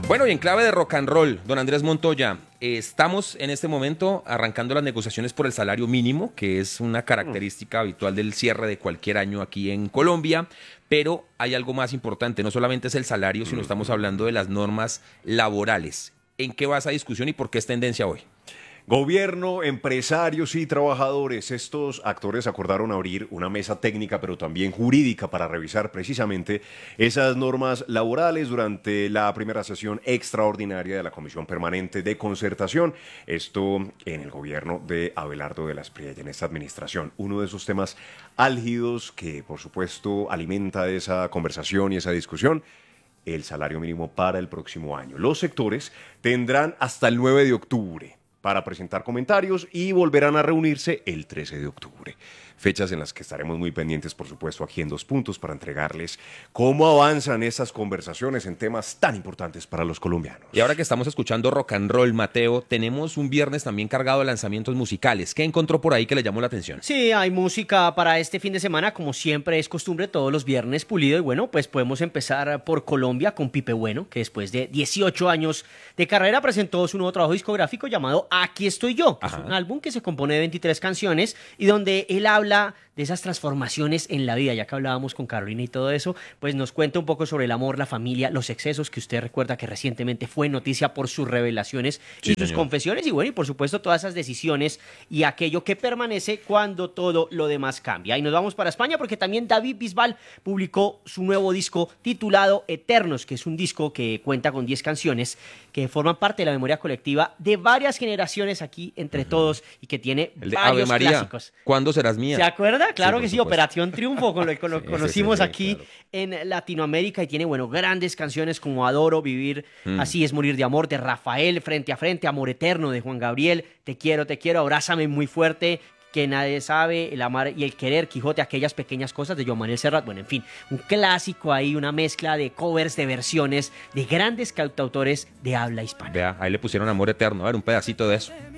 Bueno, y en clave de rock and roll, don Andrés Montoya, estamos en este momento arrancando las negociaciones por el salario mínimo, que es una característica habitual del cierre de cualquier año aquí en Colombia, pero hay algo más importante, no solamente es el salario, sino estamos hablando de las normas laborales. ¿En qué va esa discusión y por qué es tendencia hoy? Gobierno, empresarios y trabajadores, estos actores acordaron abrir una mesa técnica pero también jurídica para revisar precisamente esas normas laborales durante la primera sesión extraordinaria de la Comisión Permanente de Concertación, esto en el gobierno de Abelardo de la Espriella, en esta administración. Uno de esos temas álgidos que por supuesto alimenta esa conversación y esa discusión, el salario mínimo para el próximo año. Los sectores tendrán hasta el 9 de octubre para presentar comentarios y volverán a reunirse el 13 de octubre. Fechas en las que estaremos muy pendientes, por supuesto, aquí en Dos Puntos para entregarles cómo avanzan esas conversaciones en temas tan importantes para los colombianos. Y ahora que estamos escuchando rock and roll, Mateo, tenemos un viernes también cargado de lanzamientos musicales. ¿Qué encontró por ahí que le llamó la atención? Sí, hay música para este fin de semana, como siempre es costumbre, todos los viernes pulido. Y bueno, pues podemos empezar por Colombia con Pipe Bueno, que después de 18 años de carrera presentó su nuevo trabajo discográfico llamado Aquí estoy yo. Es un álbum que se compone de 23 canciones y donde él habla de esas transformaciones en la vida. Ya que hablábamos con Carolina y todo eso, pues nos cuenta un poco sobre el amor, la familia, los excesos, que usted recuerda que recientemente fue noticia por sus revelaciones y sus confesiones, y bueno, y por supuesto todas esas decisiones y aquello que permanece cuando todo lo demás cambia. Y nos vamos para España porque también David Bisbal publicó su nuevo disco titulado Eternos, que es un disco que cuenta con 10 canciones que forman parte de la memoria colectiva de varias generaciones aquí entre todos y que tiene el de varios Ave María, clásicos. ¿Cuándo serás mía? ¿Se acuerda? Claro Sí, que sí, supuesto. Operación Triunfo, con lo que lo conocimos sí, aquí claro. en Latinoamérica, y tiene, bueno, grandes canciones como Adoro, Vivir, Así es morir de amor, de Rafael, Frente a Frente, Amor Eterno, de Juan Gabriel, Te quiero, Abrázame muy fuerte, Que nadie sabe, El amar y el querer, Quijote, Aquellas pequeñas cosas, de Joan Manuel Serrat. Bueno, en fin, un clásico ahí, una mezcla de covers, de versiones de grandes cantautores de habla hispana. Vea, ahí le pusieron Amor Eterno, a ver, un pedacito de eso.